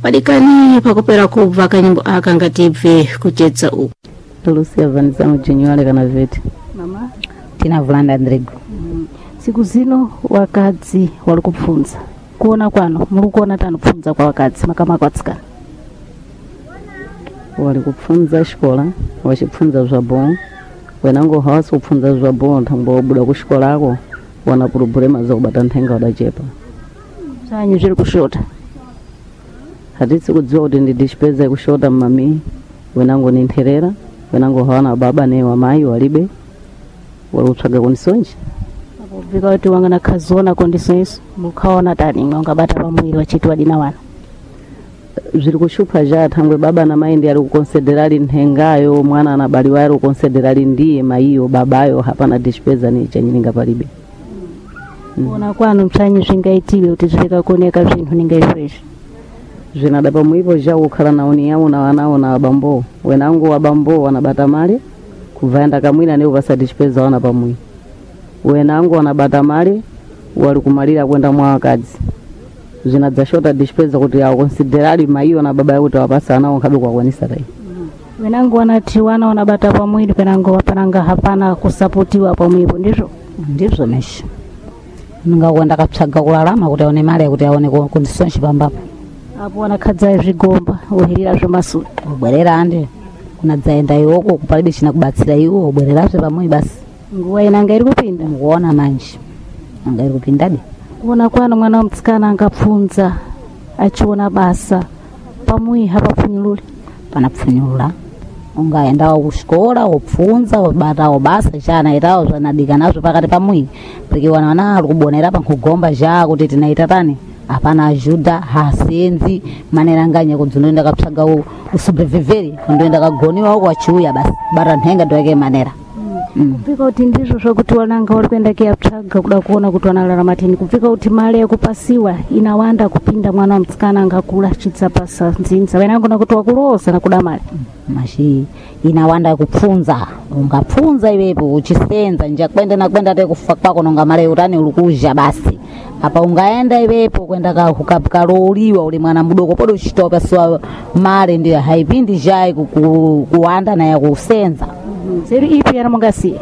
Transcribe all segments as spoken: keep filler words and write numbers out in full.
padikani pakopera kubva kanyimbo aka ngatibve kuchedza uku. Lucia Vanessa Mujinyuale kana veti. Mama Tina Vulanda Ndrigo. mm. siku zino wakadzi wali kupfunza kuona kwano muri kuona tano kupfunza kwa wakadzi makama kwatsikana Wali kupfunza xikola wachipfunza zvabongo wenango hawasi kupfunza zvabongo ntango wabuda kuxikolako wana problema za kubata nthenga wadachepa sanyu zviri kushota hatisi kudziwa kuti ndidishipeza kushota mmami wenango nintherera wenango hawana baba ne wamayi walibe wali kutsvaga kunisonji apo vika kuti wangana khaziona kondisonyeso mukhaona tani imwe ungabata pamwiri wachiti wadina wana zviri kushupa ja thangwe baba na mayi ndi ali kukonsiderali nthengayo mwana anabaliwa ali kukonsiderali ndiye mayiyo babayo hapana dishipeza ni chanyininga palibe kuona mm. kwanu msanyi zvingaitiwe kuti zvifika kuoneka zvinhu ninga izvezvi zvinada pamwipo ja kukhala naoni yawo na wanawo na abambo wenango wabambo wanabata mali kuvaenda kamwina ne uvasadishipeza wana pamwi wenango wanabata mali wali kumalira kwenda mwa wakadzi zvinadzashota dishipeza kuti akonsiderali mayiyo na baba kuti wapasa anawo nkabe kwakwanisa tai mm. wenango wanati wana wanabata pamwiri penango wapananga hapana kusapotiwa pamwipo ndizvo ndizvo mesha ningakwenda kapsvaga kulalama kuti aone mali kuti aone kundisonshi pambapo apo wanakhadza zvigomba uhirira zvemasuri ubwerera ande kunadzaenda iwoko kupalibe china kubatsira iwo ubwererazve pamwe basi nguwa inanga iri kupinda nguona manje anga iri kupindade kuona kwano mwana wamtsikana angapfunza achiona basa pamwi hapapfunyululi panapfunyulula ungaendawo kuxikola wopfunza wobatawo basa chana itawo zvanadika nazvo pakati pamwi porque wana wana ali kubonera pankugomba ja kuti tinaita tani hapana ajuda hasenzi manera nganya kudzinoenda kapsvaga usubreviveri kundoenda kagoniwa uko achiuya basi bara nhenga ndoyake manera kupfika kuti ndizvo zvakuti wananga uri kuenda kuyapsvaga kuda kuona kuti wanararama tini kupfika kuti mali yakupasiwa inawanda kupinda mwana wamtsikana angakula achidzapasa nzinza wenangona kuti wakuloza nakuda mali mashi inawanda kupfunza ungapfunza iwepo uchisenza nja kwenda na kwenda te kufa kwako nonga mali utani ulikuja basi apa ungaenda iwepo kwenda ka kukapukaloliwa uli mwana mudoko podo uchitopa swa mali ndiyo haipindi jai kuwanda na ya kusenza zeri ipi yana mungasiye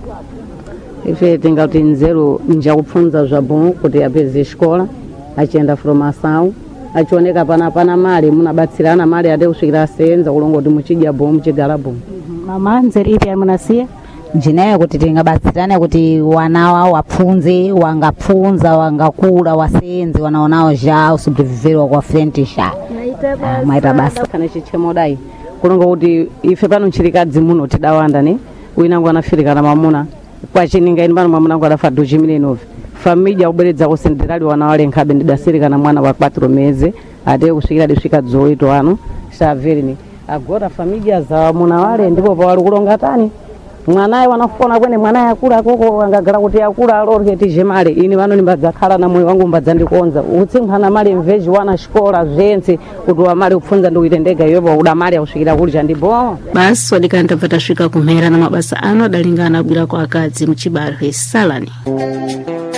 ife tingati nzeru nja kupfunza zvabongo kuti apeze xikola achienda from asau achioneka pana pana mali munabatsirana mali ade kusvikira asenza kulonga kuti muchidya bomu muchigala bomu mama nzeri ipi yana munasiya njinayo kuti tingabatsirane kuti wanawa wapfunze wangapfunza wangakula wasenze wanaonawo ja usubreviveri kwa frentisha maita basa kana chichemo dai kulonga kuti ife pano nchirikadzi muno tidawanda ne uinango anafirika na mamuna kwa chininga ini pano mamuna ngo adafa doji milenovi família kuberedza kusenderali wana wale nkhabe ndidasirika na mwana wa quatro meze ade kusvikira disvika dzoito ano saverini agora família za muna wale ndipo pawali kulonga tani mwanaye wanafona kwene mwanaye akula koko angagara kuti akula alorke tije mali ini vano nimbadzakhala na moyo wangu mbadzandikonza utsinkhana mali mveji wana xikola zvense kuti wa mali kupfunza ndi kuitendeka iyopo uda mali akusvikira kuli chandibo basi wadikani tabva tasvika kumhera na mabasa ano adalingana abwira kwa akadzi muchibaro hesalani.